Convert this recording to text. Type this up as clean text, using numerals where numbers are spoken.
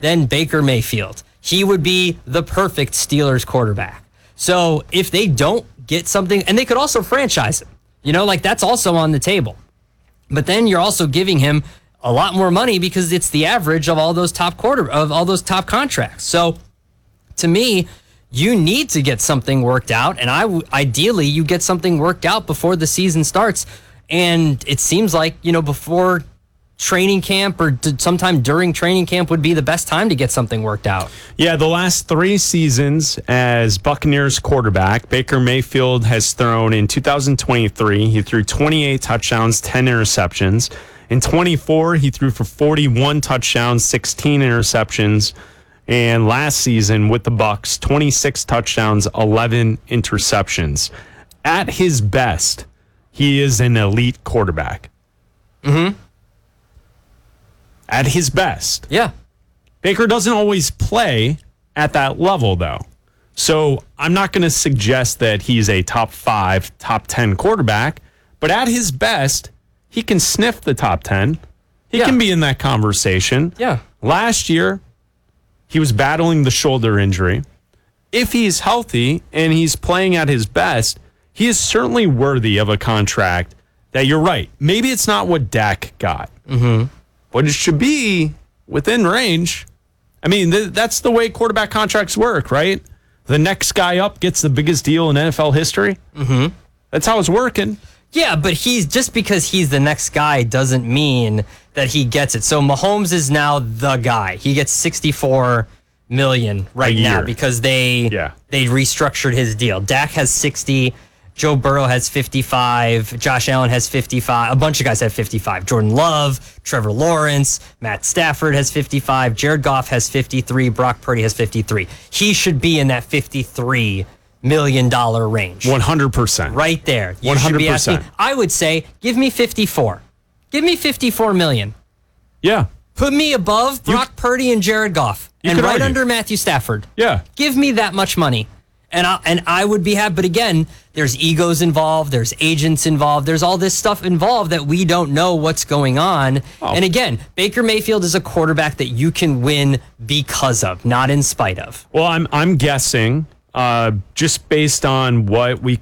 than Baker Mayfield. He would be the perfect Steelers quarterback. So if they don't get something, and they could also franchise him, that's also on the table. But then you're also giving him a lot more money because it's the average of all those top contracts. So to me, you need to get something worked out, and ideally you get something worked out before the season starts. And it seems like, before training camp or sometime during training camp would be the best time to get something worked out. Yeah, the last 3 seasons as Buccaneers quarterback, Baker Mayfield has thrown in 2023, he threw 28 touchdowns, 10 interceptions. In 24, he threw for 41 touchdowns, 16 interceptions. And last season with the Bucs, 26 touchdowns, 11 interceptions. At his best, he is an elite quarterback. Mm-hmm. At his best. Yeah. Baker doesn't always play at that level, though. So I'm not going to suggest that he's a top 5, top 10 quarterback, but at his best, he can sniff the top 10. He can be in that conversation. Yeah. Last year, he was battling the shoulder injury. If he's healthy and he's playing at his best, he is certainly worthy of a contract that, you're right, maybe it's not what Dak got. Mm-hmm. But it should be within range. I mean, that's the way quarterback contracts work, right? The next guy up gets the biggest deal in NFL history. Mm-hmm. That's how it's working. Yeah, but just because he's the next guy doesn't mean that he gets it. So Mahomes is now the guy. He gets $64 million right now because they restructured his deal. Dak has 60. Joe Burrow has 55. Josh Allen has 55. A bunch of guys have 55. Jordan Love, Trevor Lawrence, Matt Stafford has 55. Jared Goff has 53. Brock Purdy has 53. He should be in that $53 million range. 100%. Right there. You 100%. should be asking. I would say, give me 54. Give me $54 million. Yeah. Put me above Brock Purdy and Jared Goff. And right under Matthew Stafford. Yeah. Give me that much money. And I would be happy. But again, there's egos involved. There's agents involved. There's all this stuff involved that we don't know what's going on. Oh. And again, Baker Mayfield is a quarterback that you can win because of, not in spite of. Well, I'm guessing, just based on what we